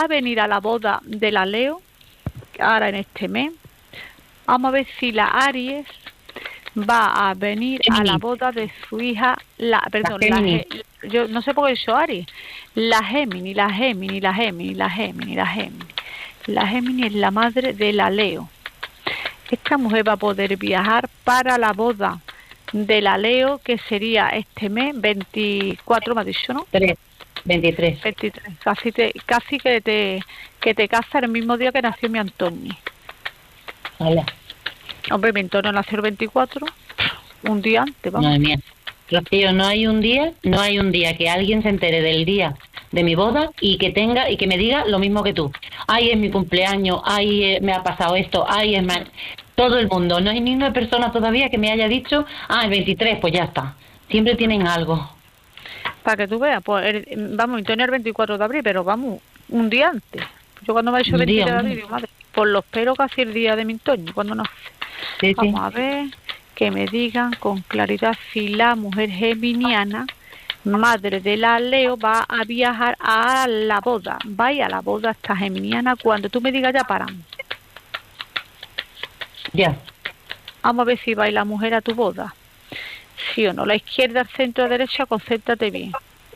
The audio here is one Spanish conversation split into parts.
a venir a la boda de la Leo, ahora en este mes. Vamos a ver si la Aries va a venir a la boda de su hija, yo no sé por qué he dicho Aries, la Géminis es la madre de la Leo. Esta mujer va a poder viajar para la boda de la Leo, que sería este mes 24, me ha dicho, ¿no? 23. Casi que te casas el mismo día que nació mi Antonio. Hola. Hombre, mi Antonio nació el 24, un día antes, vamos. Madre mía. Rocío, no hay un día que alguien se entere del día de mi boda y que me diga lo mismo que tú. Ay, es mi cumpleaños, ay, me ha pasado esto, ay, es más. Todo el mundo, no hay ni una persona todavía que me haya dicho, el 23, pues ya está. Siempre tienen algo. Para que tú veas, pues vamos, Antonio el 24 de abril, pero vamos, un día antes. Yo cuando me he hecho el 23 de abril, digo, madre, por los pelos casi el día de mi Antonio, cuando nace. Sí, vamos a ver, que me digan con claridad si la mujer geminiana, madre de la Leo, va a viajar a la boda. Vaya a la boda esta geminiana, cuando tú me digas ya paramos. Ya. Vamos a ver si va la mujer a tu boda. ¿Sí o no? La izquierda, al centro, a la derecha, concéntrate bien.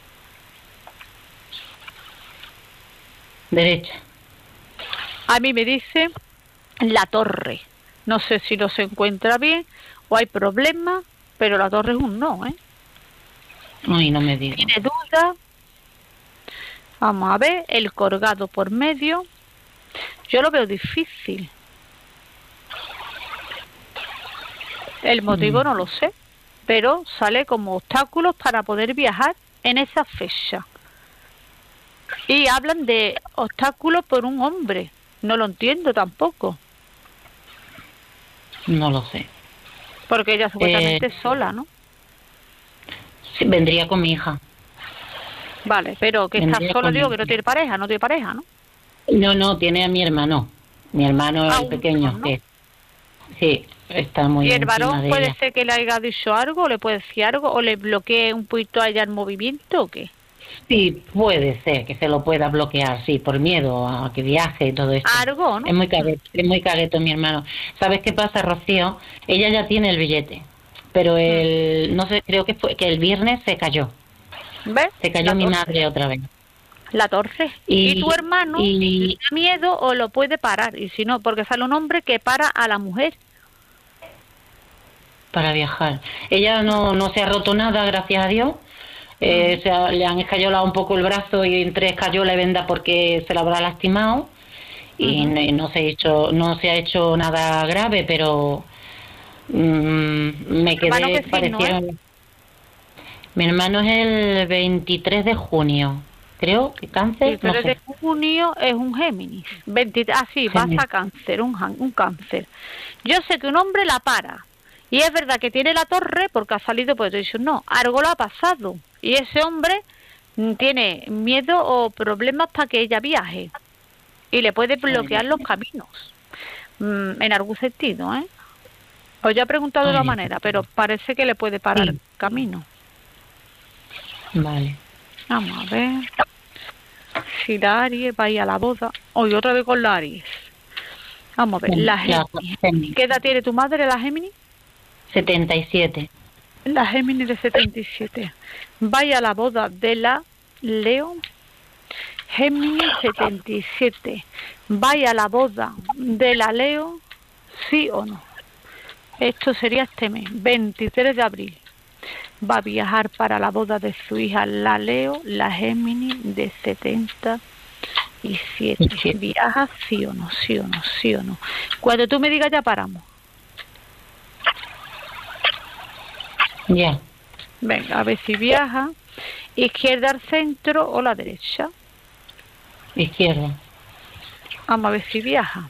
Derecha. A mí me dice la torre. No sé si no se encuentra bien o hay problemas, pero la torre es un no, ¿eh? Ay, no me digas. ¿Tiene duda? Vamos a ver, el colgado por medio. Yo lo veo difícil. El motivo no lo sé, pero sale como obstáculos para poder viajar en esa fecha. Y hablan de obstáculos por un hombre. No lo entiendo tampoco. No lo sé. Porque ella supuestamente es sola, ¿no? Sí, vendría con mi hija. Vale, pero que está sola, digo que no tiene pareja, ¿no? No, tiene a mi hermano. Mi hermano es el pequeño, ¿no? Que sí, está muy bien. ¿Y el varón puede ser que le haya dicho algo, o le puede decir algo, o le bloquee un poquito a ella el movimiento, o qué? Sí, puede ser que se lo pueda bloquear, sí, por miedo a que viaje y todo esto. Algo, ¿no? Es muy cagueto mi hermano. ¿Sabes qué pasa, Rocío? Ella ya tiene el billete, pero no sé, creo que fue que el viernes se cayó. ¿Ves? Se cayó mi madre otra vez. La torre. ¿Y tu hermano le da miedo o lo puede parar? Y si no, porque sale un hombre que para a la mujer. Para viajar. Ella no se ha roto nada, gracias a Dios. Le han escayolado un poco el brazo y entre escayola y venda porque se la habrá lastimado. Y no se ha hecho nada grave, pero me quedé parecieron. ¿No? Mi hermano es el 23 de junio. Creo que cáncer. Sí, pero de junio es un Géminis. Pasa cáncer, un cáncer. Yo sé que un hombre la para. Y es verdad que tiene la torre porque ha salido, pues te dicho, no, algo le ha pasado. Y ese hombre tiene miedo o problemas para que ella viaje. Y le puede bloquear los caminos. En algún sentido, ¿eh? Os ya he preguntado de la manera, pero parece que le puede parar el camino. Vale. Vamos a ver. Si la Aries va a ir a la boda. Hoy otra vez con la Aries. Vamos a ver. La Géminis. ¿Qué edad tiene tu madre, la Géminis? 77. La Géminis de 77. Vaya a la boda de la Leo. Géminis 77. Vaya a la boda de la Leo. ¿Sí o no? Esto sería este mes, 23 de abril. Va a viajar para la boda de su hija, la Leo, la Géminis de 77. ¿Viaja sí o no? Sí o no, sí o no. Cuando tú me digas ya paramos. Ya. Venga, a ver si viaja. ¿Izquierda al centro o la derecha? Izquierda. Vamos a ver si viaja.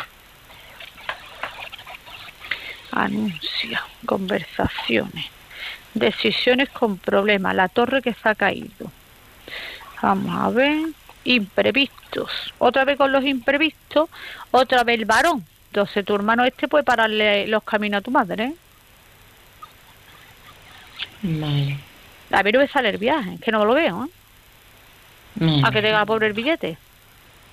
Anuncia, conversaciones, decisiones con problemas, la torre que se ha caído. Vamos a ver, imprevistos. Otra vez con los imprevistos, otra vez el varón. Entonces tu hermano puede pararle los caminos a tu madre, ¿eh? Vale. A ver, no me sale el viaje, es que no lo veo, ¿eh? ¿A que tenga pobre el billete?